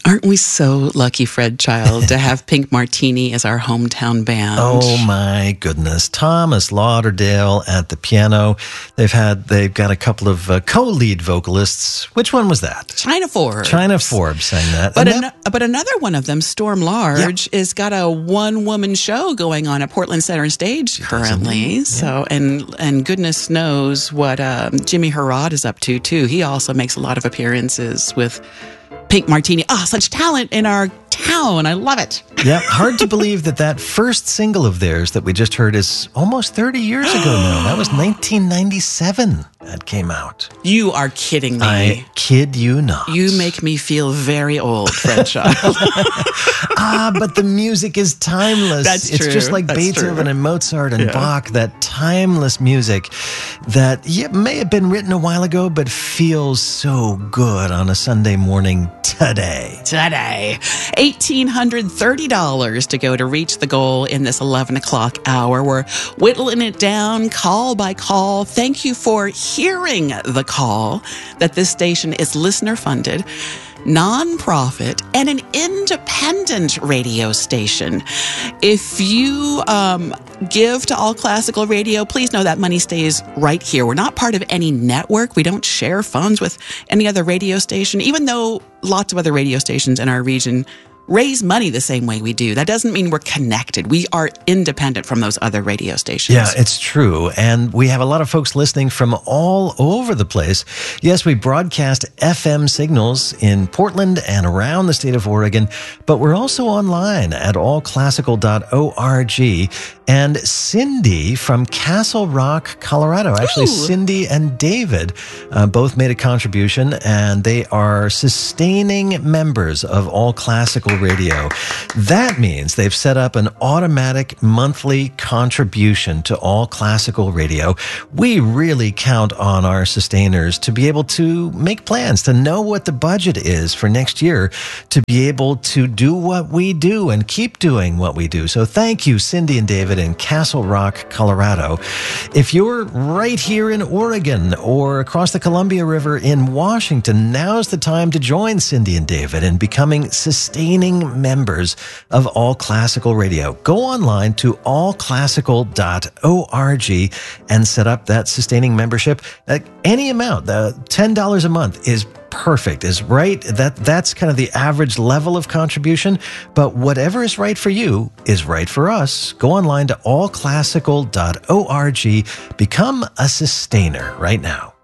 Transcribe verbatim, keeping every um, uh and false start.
Aren't we so lucky, Fred Child, to have Pink Martini as our hometown band? Oh my goodness. Thomas Lauderdale at the piano. They've had, they've got a couple of uh, co-lead vocalists. Which one was that? China Forbes. China Forbes sang that. But, And an, but another one of them, Storm Large, yeah. has got a one-woman show going on at Portland Center Stage currently. Yeah. So, and and goodness knows what um, Jimmy Harrod is up to, too. He also makes a lot of appearances with Pink Martini. Ah, oh, such talent in our town. I love it. Yeah, hard to believe that that first single of theirs that we just heard is almost thirty years ago now. That was nineteen ninety-seven that came out. You are kidding me. I kid you not. You make me feel very old, Fred Child. Ah, but the music is timeless. That's it's true. just like That's Beethoven true. and Mozart and Yeah. Bach, that timeless music that yeah, may have been written a while ago, but feels so good on a Sunday morning today. Today. one thousand eight hundred thirty dollars to go to reach the goal in this eleven o'clock hour. We're whittling it down call by call. Thank you for hearing the call that this station is listener funded, non-profit, and an independent radio station. If you um, give to All Classical Radio, please know that money stays right here. We're not part of any network. We don't share funds with any other radio station, even though lots of other radio stations in our region raise money the same way we do. That doesn't mean we're connected. We are independent from those other radio stations. Yeah, it's true. And we have a lot of folks listening from all over the place. Yes, we broadcast F M signals in Portland and around the state of Oregon, but we're also online at all classical dot org. And Cindy from Castle Rock, Colorado. Actually, Ooh. Cindy and David uh, both made a contribution, and they are sustaining members of All Classical Radio. That means they've set up an automatic monthly contribution to All Classical Radio. We really count on our sustainers to be able to make plans, to know what the budget is for next year, to be able to do what we do and keep doing what we do. So thank you, Cindy and David in Castle Rock, Colorado. If you're right here in Oregon or across the Columbia River in Washington, now's the time to join Cindy and David in becoming sustaining members of All Classical Radio. Go online to all classical dot org and set up that sustaining membership. At any amount, uh, ten dollars a month is perfect, is right. That that's kind of the average level of contribution, but whatever is right for you is right for us. Go online to all classical dot org. Become a sustainer right now.